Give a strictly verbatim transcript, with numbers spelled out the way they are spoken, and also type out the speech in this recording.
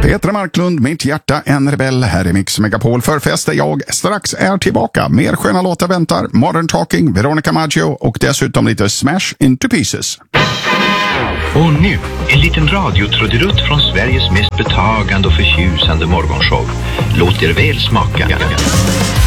Petra Marklund, mitt hjärta en rebell. Här är Mix Megapol förfest där jag strax är tillbaka. Mer sköna låtar väntar. Modern Talking, Veronica Maggio och dessutom lite Smash Into Pieces. Och nu, en liten radiotrudelutt från Sveriges mest betagande och förtjusande morgonshow. Låt er väl smaka.